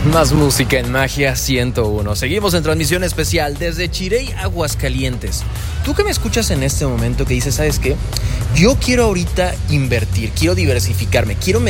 Más música en Magia 101. Seguimos en transmisión especial desde Chirey, Aguascalientes. Tú que me escuchas en este momento que dices, ¿sabes qué? Yo quiero ahorita invertir, quiero diversificarme, quiero